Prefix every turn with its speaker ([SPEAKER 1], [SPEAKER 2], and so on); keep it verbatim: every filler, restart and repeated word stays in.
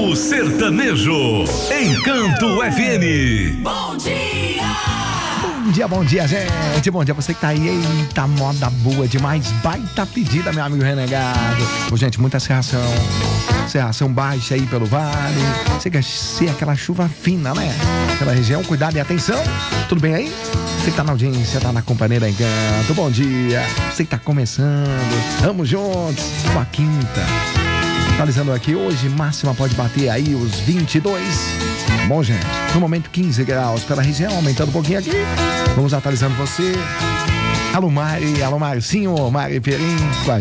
[SPEAKER 1] Papo Sertanejo, Encanto F M.
[SPEAKER 2] Bom dia!
[SPEAKER 3] Bom dia, bom dia, gente. Bom dia, você que tá aí. Eita, moda boa demais. Baita pedida, meu amigo renegado. Ô, gente, muita serração. Serração baixa aí pelo vale. Você quer ser aquela chuva fina, né? Pela região, cuidado e atenção. Tudo bem aí? Você que tá na audiência, tá na companhia da Encanto. Bom dia. Você que tá começando. Vamos juntos com a quinta. Atualizando aqui hoje, máxima pode bater aí os vinte e dois. Bom, gente, no momento quinze graus pela região, aumentando um pouquinho aqui. Vamos atualizando você. Alô, Mari, alô, Marcinho, Mari Perim, com a